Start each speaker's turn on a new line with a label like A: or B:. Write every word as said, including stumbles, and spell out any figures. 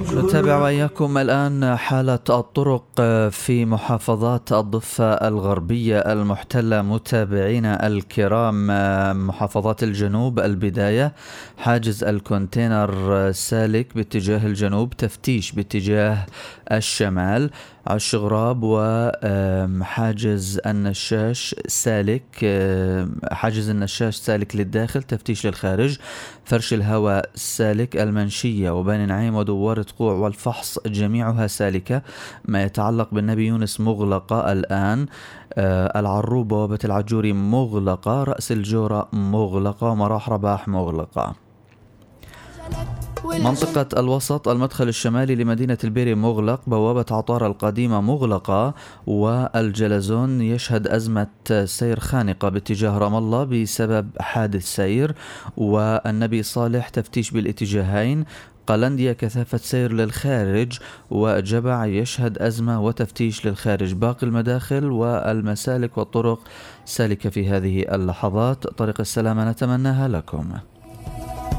A: نتابع وإياكم الآن حالة الطرق في محافظات الضفة الغربية المحتلة. متابعينا الكرام، محافظات الجنوب، البداية حاجز الكونتينر سالك باتجاه الجنوب، تفتيش باتجاه الشمال، عش غراب وحاجز النشاش سالك، حاجز النشاش سالك للداخل، تفتيش للخارج، فرش الهواء سالك، المنشية وبني نعيم ودوار قوع والفحص جميعها سالكة. ما يتعلق بالنبي يونس مغلقة الآن، آه العروبة وبة العجوري مغلقة، رأس الجورة مغلقة، مراح رباح مغلقة. منطقة الوسط، المدخل الشمالي لمدينة البيري مغلق، بوابة عطارة القديمة مغلقة، والجلزون يشهد أزمة سير خانقة باتجاه رام الله بسبب حادث سير، والنبي صالح تفتيش بالاتجاهين، قلنديا كثافة سير للخارج، وجبع يشهد أزمة وتفتيش للخارج. باقي المداخل والمسالك والطرق سالكة في هذه اللحظات. طريق السلامة نتمناها لكم.